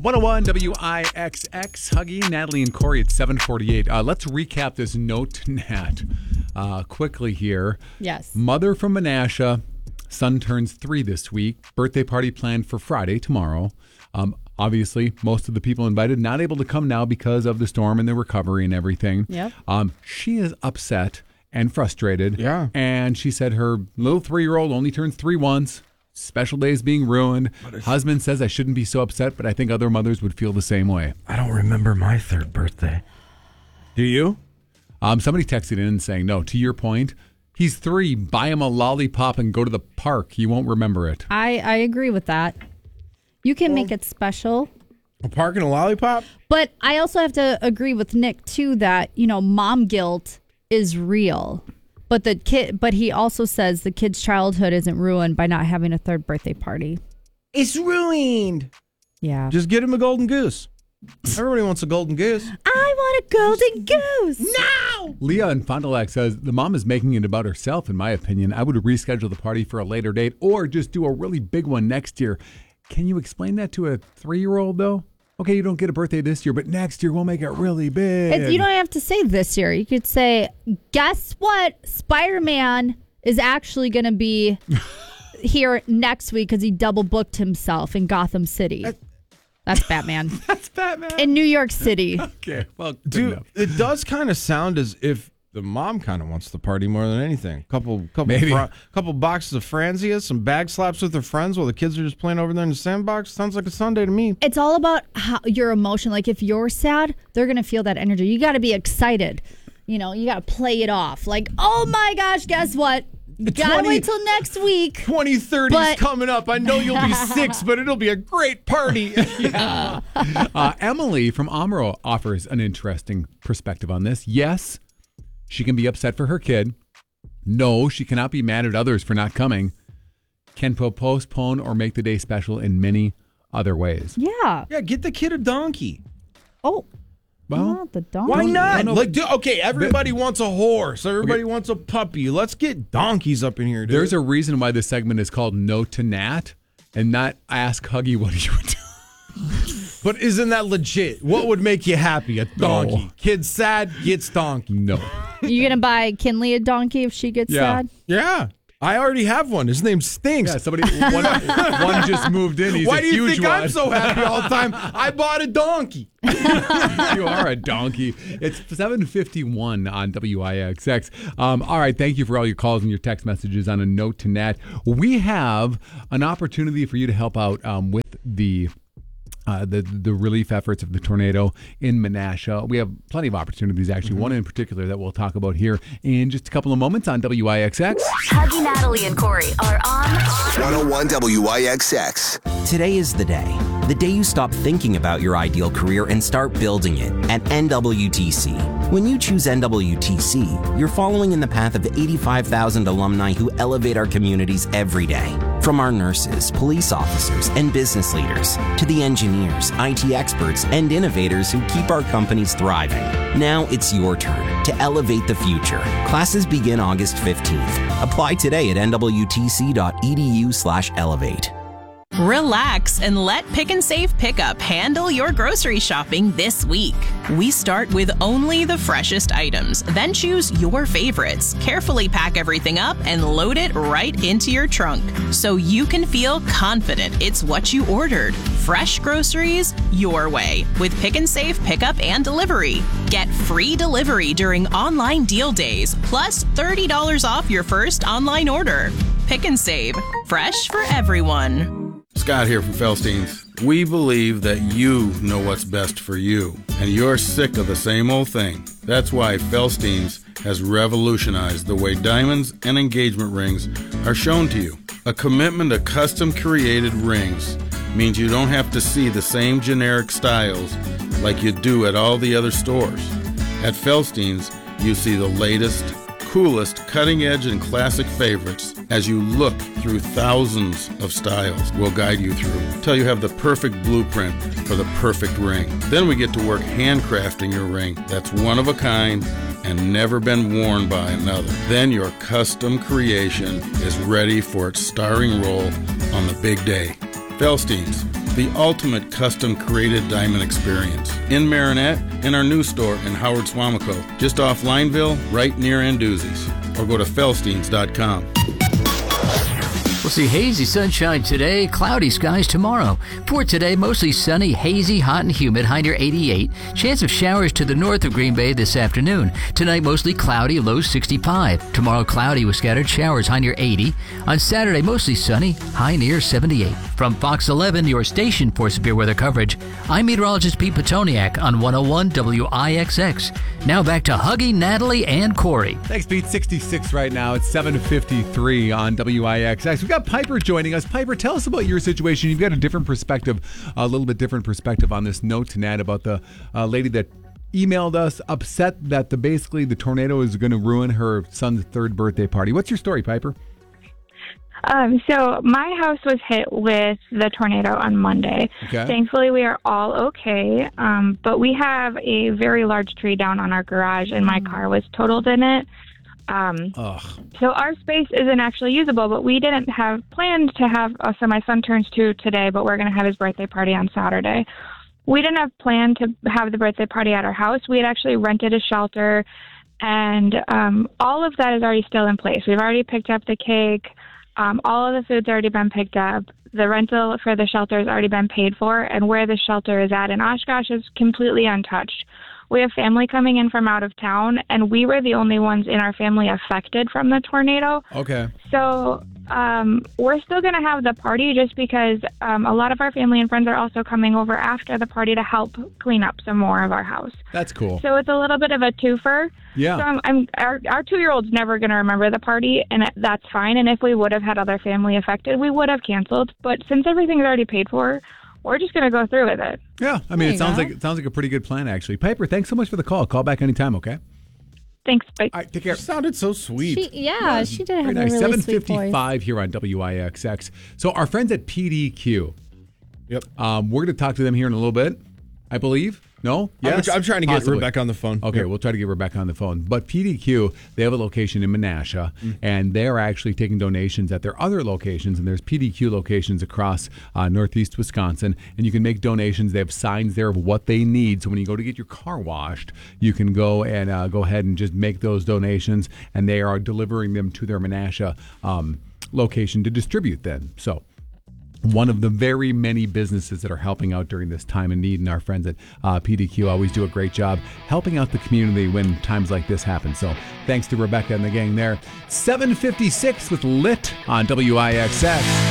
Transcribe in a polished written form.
101 WIXX, Huggy, Natalie, and Corey at 7:48. Let's recap this note to Nat quickly here. Yes. Mother from Menasha, son turns 3 this week. Birthday party planned for Friday, tomorrow. Obviously, most of the people invited not able to come now because of the storm and the recovery and everything. Yep. She is upset and frustrated. Yeah. And she said her little 3-year-old only turns 3 once. Special days being ruined. Husband says I shouldn't be so upset, but I think other mothers would feel the same way. I don't remember my 3rd birthday. Do you? Somebody texted in saying, no, to your point, he's 3. Buy him a lollipop and go to the park. He won't remember it. I agree with that. You can make it special. A park and a lollipop? But I also have to agree with Nick, too, that, mom guilt is real. But he also says the kid's childhood isn't ruined by not having a 3rd birthday party. It's ruined. Yeah. Just get him a golden goose. Everybody wants a golden goose. I want a golden goose. No! Leah in Fond du Lac says, the mom is making it about herself, in my opinion. I would reschedule the party for a later date or just do a really big one next year. Can you explain that to a 3-year-old, though? Okay, you don't get a birthday this year, but next year we'll make it really big. You don't have to say this year. You could say, guess what? Spider-Man is actually going to be here next week because he double booked himself in Gotham City. That's Batman. That's Batman. In New York City. Okay, well, Dude, enough. it does kind of sound as if the mom kind of wants the party more than anything. Couple boxes of Franzias, some bag slaps with her friends while the kids are just playing over there in the sandbox. Sounds like a Sunday to me. It's all about your emotion. Like if you're sad, they're going to feel that energy. You got to be excited. You got to play it off. Like, oh my gosh, guess what? Gotta wait till next week. 2030 is coming up. I know you'll be 6, but it'll be a great party. Yeah. Emily from Amaro offers an interesting perspective on this. Yes, she can be upset for her kid. No, she cannot be mad at others for not coming. Can postpone or make the day special in many other ways. Yeah. Yeah, get the kid a donkey. Oh. Well, not the donkey. Why not? No. Okay, everybody wants a horse. Everybody wants a puppy. Let's get donkeys up in here, dude. There's a reason why this segment is called No to Nat and not Ask Huggy what you would do. But isn't that legit? What would make you happy? A donkey. No. Kid sad, gets donkey. No. You gonna buy Kinley a donkey if she gets sad? Yeah. I already have one. His name stinks. Yeah, one just moved in. He's Why a do you huge think one. I'm so happy all the time? I bought a donkey. You are a donkey. It's 7:51 on WIXX. All right, thank you for all your calls and your text messages on a Note to Nat. We have an opportunity for you to help out with the relief efforts of the tornado in Menasha. We have plenty of opportunities, actually. One in particular that we'll talk about here in just a couple of moments on WIXX. Huggy, Natalie, and Corey are on 101 WIXX. Today is the day you stop thinking about your ideal career and start building it at NWTC. When you choose NWTC, you're following in the path of 85,000 alumni who elevate our communities every day. From our nurses, police officers, and business leaders, to the engineers, IT experts, and innovators who keep our companies thriving. Now it's your turn to elevate the future. Classes begin August 15th. Apply today at nwtc.edu/elevate. Relax and let Pick and Save Pickup handle your grocery shopping this week. We start with only the freshest items, then choose your favorites. Carefully pack everything up and load it right into your trunk so you can feel confident it's what you ordered. Fresh groceries your way with Pick and Save Pickup and Delivery. Get free delivery during online deal days, plus $30 off your first online order. Pick and Save, fresh for everyone. Scott here from Felstein's. We believe that you know what's best for you, and you're sick of the same old thing. That's why Felstein's has revolutionized the way diamonds and engagement rings are shown to you. A commitment to custom-created rings means you don't have to see the same generic styles like you do at all the other stores. At Felstein's, you see the latest, coolest, cutting-edge, and classic favorites as you look through thousands of styles we'll guide you through till you have the perfect blueprint for the perfect ring. Then we get to work handcrafting your ring that's one of a kind and never been worn by another. Then your custom creation is ready for its starring role on the big day. Felstein's, the ultimate custom-created diamond experience. In Marinette, in our new store in Howard Swamico, just off Lineville, right near Anduzzi's. Or go to Felsteins.com. We'll see hazy sunshine today, cloudy skies tomorrow. For today, mostly sunny, hazy, hot, and humid, high near 88. Chance of showers to the north of Green Bay this afternoon. Tonight, mostly cloudy, low 65. Tomorrow, cloudy with scattered showers, high near 80. On Saturday, mostly sunny, high near 78. From Fox 11, your station for severe weather coverage, I'm meteorologist Pete Petoniak on 101 WIXX. Now back to Huggy, Natalie, and Corey. Thanks, Pete. 66 right now. It's 7:53 on WIXX. We've got Piper joining us. Piper, tell us about your situation. You've got a different perspective, a little bit different perspective on this note to Nat about the lady that emailed us, upset that basically the tornado is going to ruin her son's 3rd birthday party. What's your story, Piper? So my house was hit with the tornado on Monday. Okay. Thankfully, we are all okay. But we have a very large tree down on our garage, and my car was totaled in it. So our space isn't actually usable, but we didn't have planned to have, so my son turns 2 today, but we're going to have his birthday party on Saturday. We didn't have planned to have the birthday party at our house. We had actually rented a shelter, and all of that is already still in place. We've already picked up the cake. All of the food's already been picked up. The rental for the shelter has already been paid for, and where the shelter is at in Oshkosh is completely untouched. We have family coming in from out of town, and we were the only ones in our family affected from the tornado. Okay. So we're still going to have the party just because a lot of our family and friends are also coming over after the party to help clean up some more of our house. That's cool. So it's a little bit of a twofer. Yeah. So our 2-year-old's never going to remember the party, and that's fine. And if we would have had other family affected, we would have canceled. But since everything's already paid for, we're just going to go through with it. Yeah, I mean, it sounds like a pretty good plan, actually. Piper, thanks so much for the call. Call back anytime, okay? Thanks. Bye. All right, take care. She sounded so sweet. She did have Very a nice. really sweet voice. 7:55 here on WIXX. So our friends at PDQ. Yep. We're going to talk to them here in a little bit, I believe. No? Yes? I'm trying to get Possibly. Rebecca on the phone. Okay, Yep. we'll try to get Rebecca on the phone. But PDQ, they have a location in Menasha, and they're actually taking donations at their other locations, and there's PDQ locations across northeast Wisconsin, and you can make donations. They have signs there of what they need, so when you go to get your car washed, you can go and go ahead and just make those donations, and they are delivering them to their Menasha location to distribute then. So one of the very many businesses that are helping out during this time of need, and our friends at PDQ always do a great job helping out the community when times like this happen. So thanks to Rebecca and the gang there. 7:56 with Lit on WIXX.